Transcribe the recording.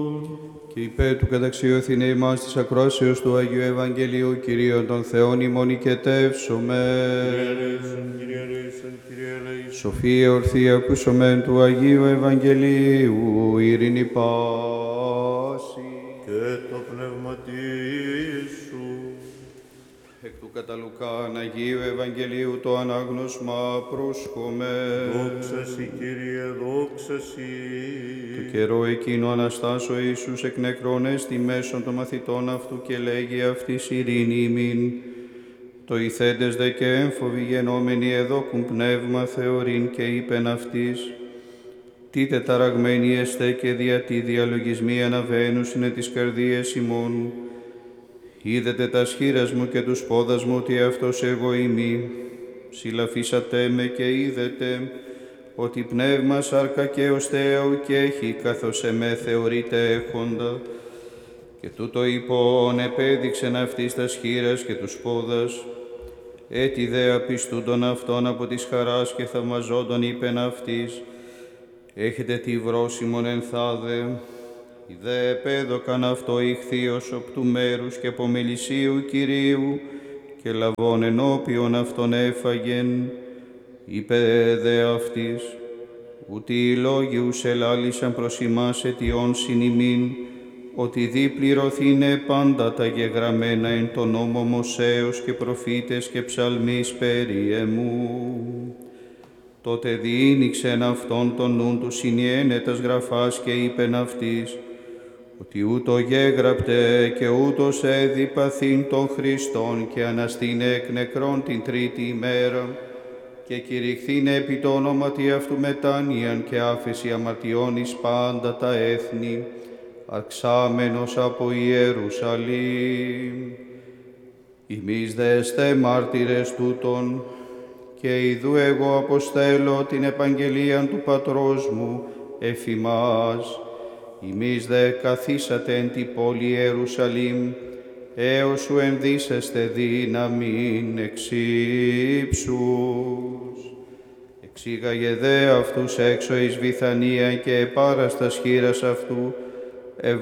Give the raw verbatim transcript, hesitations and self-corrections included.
Και υπέρ του καταξιώθηνε ημάς της ακρόσεως του Αγίου Ευαγγελίου Κυρίων των Θεών ημών οικετεύσομαι. Σοφία ορθή ακούσομεν του Αγίου Ευαγγελίου, ειρήνη πάση. Και το πνεύματί σου. Εκ του κατά Λουκάν Αγίου Ευαγγελίου το ανάγνωσμα πρόσχομαι. Δόξα σοι, Κύριε, δόξα σοι. Το καιρό εκείνο αναστάς ο Ιησούς εκ νεκρών εστι μέσον των μαθητών αυτού και λέγει αυτής ειρήνη ημίν. Το ηθέντες δε και έμφοβοι γενόμενοι εδώκουν πνεύμα θεωρήν και είπεν αυτής. Τι τεταραγμένοι εστέ και δια τι διαλογισμοί αναβαίνουσιν εν τις καρδίες ημών. Είδετε τα σχήρας μου και τους πόδας μου ότι αυτός εγώ είμαι. Συλλαφίσατε με και είδετε ότι πνεύμα σάρκα και οστέα ουκ έχει, καθώς εμέ θεωρείται έχοντα. Και τούτο υπόν επέδειξεν αυτής τα σχήρας και τους πόδας. Έτσι δε απιστούντον αυτόν από της χαράς και θαυμαζόντων είπεν αυτής. Έχετε τη βρόσιμον ενθάδε. Δε επέδωκαν αυτό ηχθείος οπ του μέρους και από μελισσίου Κυρίου και λαβών ενώπιον αυτον έφαγεν. Είπε δε αυτής, ούτε οι λόγοι ους ελάλησαν προς ημάς αιτιών συν ημίν, ότι δι πληρωθήνε πάντα τα γεγραμμένα εν τον νόμο Μωσέως και προφήτες και ψαλμείς περί εμού. Τότε διήνυξεν αυτόν τον νουν του συνιένετας γραφάς και είπεν αυτής, ότι ούτω γέγραπτε και ούτως έδι παθήν των Χριστών και αναστήνε εκ νεκρών την τρίτη ημέρα και κηρυχθήνε επί το όνοματι αυτού μετάνοιαν και άφεση αμαρτιών εις πάντα τα έθνη, αρξάμενος από Ιερουσαλήμ. Ημείς δε εστέ μάρτυρες τούτων, και ιδού εγώ αποστέλω την επαγγελίαν του Πατρός μου εφημάς. Ημείς δε καθίσατε εν τη πόλη Ιερουσαλήμ, έως σου ενδύσεστε δύναμιν εξ ύψους. Εξήγαγε δε αυτούς έξω εις Βηθανία και επάραστας χείρας αυτού,